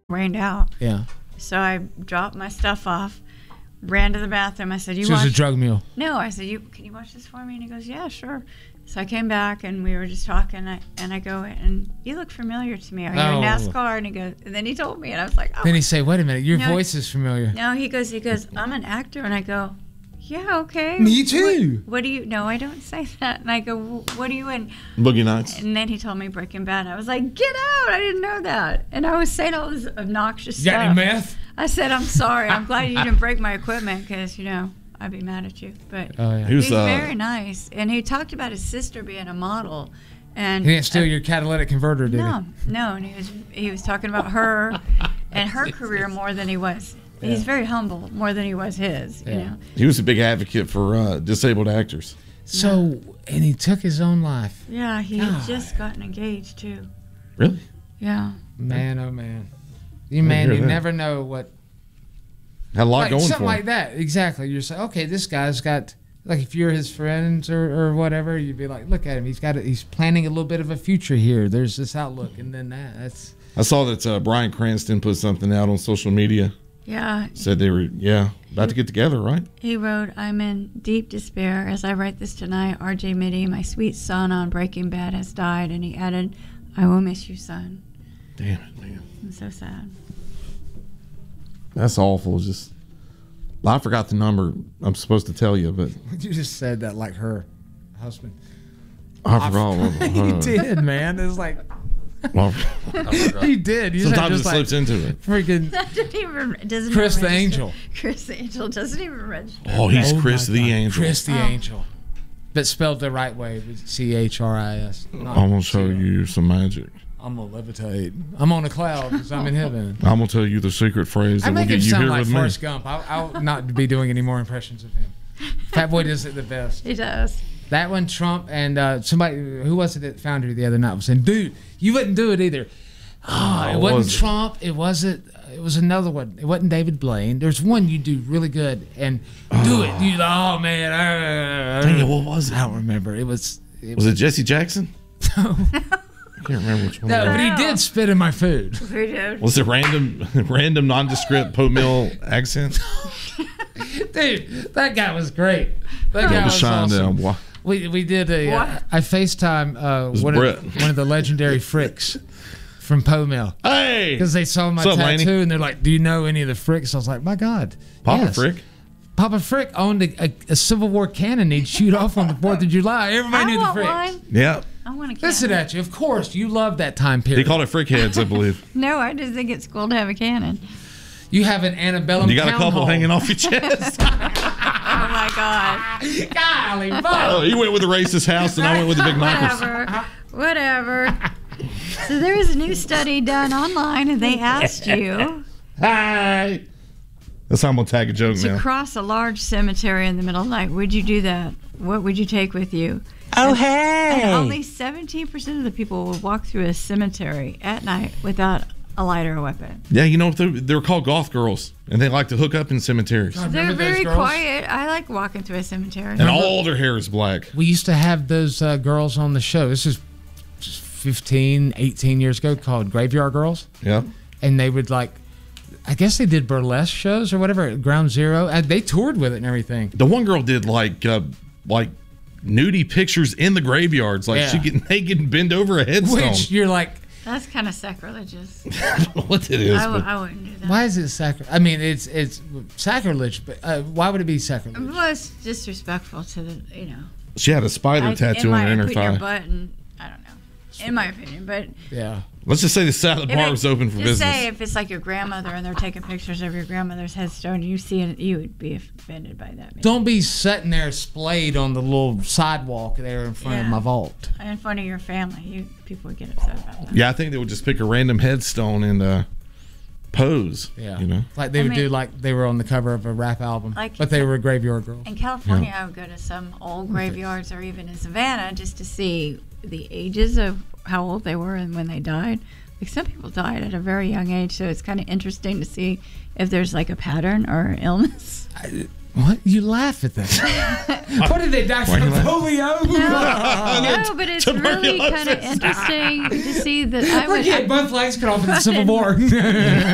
rained out. Yeah. So I dropped my stuff off, ran to the bathroom. I said, She was a drug mule. No, I said, can you watch this for me? And he goes, yeah, sure. So I came back and we were just talking, and I go, and you look familiar to me. Are you in NASCAR? And he goes, and then he told me, and I was like, oh. Then he say, wait a minute, your voice is familiar. No, he goes, I'm an actor. And I go, yeah, okay. Me too. What do you, no, I don't say that. And I go, what are you in? Boogie Nights. And then he told me Breaking Bad. I was like, get out. I didn't know that. And I was saying all this obnoxious stuff. Got any meth? I said, I'm sorry. I'm glad you didn't break my equipment because, I'd be mad at you. But he's very nice. And he talked about his sister being a model. And he didn't steal your catalytic converter, did he? No. And he was talking about her and her career more than he was. Yeah. He's very humble, more than he was his, He was a big advocate for disabled actors. So, and he took his own life. Yeah, he had just gotten engaged, too. Really? Yeah. Man, oh, man. You never know what... Had a lot going for him. Something like that, exactly. You're saying, okay, this guy's got... Like, if you're his friends or whatever, you'd be like, look at him. He's planning a little bit of a future here. There's this outlook, and then that's... I saw that Bryan Cranston put something out on social media. Yeah. Said they were, about to get together, right? He wrote, I'm in deep despair. As I write this tonight, R.J. Mitty, my sweet son on Breaking Bad, has died. And he added, I will miss you, son. Damn it, man. I'm so sad. That's awful. I forgot the number I'm supposed to tell you, but... You just said that like her husband. I forgot. You did, man. It was like... He did. You sometimes it slips into it. Freaking doesn't Chris the Angel. Chris the Angel doesn't even register. Oh, he's Chris the Angel. Chris the Angel. But spelled the right way with CHRIS. I'm going to show you some magic. I'm going to levitate. I'm on a cloud because I'm in heaven. I'm going to tell you the secret phrase that will get you here with me. Forrest Gump. I'll not be doing any more impressions of him. Fat Boy does it the best. He does. That one, Trump, and somebody, who was it that found her the other night, was saying, dude, you wouldn't do it either. Oh, it wasn't Trump. It was another one. It wasn't David Blaine. There's one you do really good, and do it. Oh, man. Dang it, what was it? I don't remember. Was it Jesse Jackson? No. I can't remember which one. No, but he did spit in my food. Was it random nondescript Poe Mill accent? Dude, that guy was great. That guy was awesome. Down. We did I FaceTime one of the legendary Fricks from Poe Mill. Hey! Because they saw my tattoo, Laney? And they're like, do you know any of the Fricks? I was like, my God. Papa Frick? Papa Frick owned a Civil War cannon he'd shoot off on the 4th of July. Everybody knew the Fricks. One. Yeah. I want a cannon. Listen at you. Of course, you love that time period. He called it Frick heads, I believe. No, I just think it's cool to have a cannon. You have an antebellum. You got a couple hanging off your chest. Oh my God! Golly, oh, he went with the racist house, and I went with the big knickers. Whatever. So there was a new study done online, and they asked you. Hi. That's how I'm gonna tag a joke now. To cross a large cemetery in the middle of the night, would you do that? What would you take with you? Oh, hey! And only 17% of the people would walk through a cemetery at night without a light or a weapon. Yeah, they're called goth girls, and they like to hook up in cemeteries. They're very quiet. I like walking through a cemetery. And all their hair is black. We used to have those girls on the show. This is 15, 18 years ago, called Graveyard Girls. Yeah. And they would I guess they did burlesque shows or whatever at Ground Zero. And they toured with it and everything. The one girl did like nudie pictures in the graveyards. She get naked and bend over a headstone. Which you're like... That's kind of sacrilegious. What it is. I wouldn't do that. Why is it sacrilege? I mean, it's sacrilege, but why would it be sacrilege? Well, it's disrespectful to the, She had a spider tattoo on her inner thigh. Your butt and, I don't know. In my opinion, but... Yeah. Let's just say the side of the bar was open for business. Just say if it's like your grandmother and they're taking pictures of your grandmother's headstone, you see it, you would be offended by that. Maybe. Don't be sitting there splayed on the little sidewalk there in front of my vault. In front of your family. People would get upset about that. Yeah, I think they would just pick a random headstone and pose. Yeah. Like they would do like they were on the cover of a rap album, but they were a graveyard girl. In California, I would go to some old graveyards or even in Savannah just to see the ages of how old they were and when they died. Like some people died at a very young age, so it's kind of interesting to see if there's like a pattern or illness. What? You laugh at that. What did they die from? Polio? No, but it's really kind of interesting to see that I would. Both legs cut off in the Civil War.